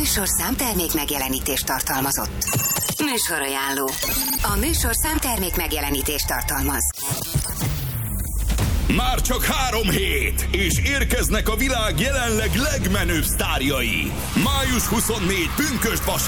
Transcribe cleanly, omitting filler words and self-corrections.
műsor számtermék megjelenítést tartalmazott. Műsorajánló. A műsor számtermék megjelenítést tartalmaz. Már csak 3 hét, és érkeznek a világ jelenleg legmenőbb sztárjai. Május 24 pünkösd vasárnap.